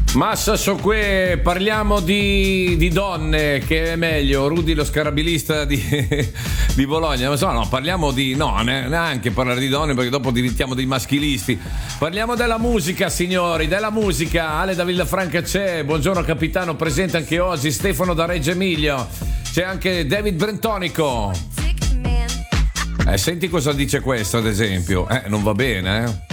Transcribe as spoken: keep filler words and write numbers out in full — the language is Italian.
Massa so qui, parliamo di, di donne, che è meglio, Rudy lo scarabilista di, di Bologna, non so, no, parliamo di, no, neanche parlare di donne perché dopo diventiamo dei maschilisti, parliamo della musica signori, della musica. Ale da Villafranca c'è, buongiorno capitano, presente anche oggi, Stefano da Reggio Emilia, c'è anche David Brentonico. Eh, senti cosa dice questo ad esempio, eh, non va bene, eh?